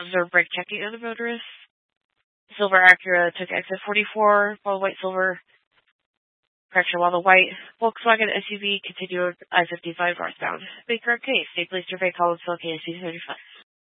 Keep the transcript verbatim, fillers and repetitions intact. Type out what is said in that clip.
Observe brake checking of the motorist. Silver Acura took exit forty-four, while the white silver, correction, while the white Volkswagen S U V continued I fifty-five northbound. Baker case, State Police Survey Collinsville, K S C thirty-five.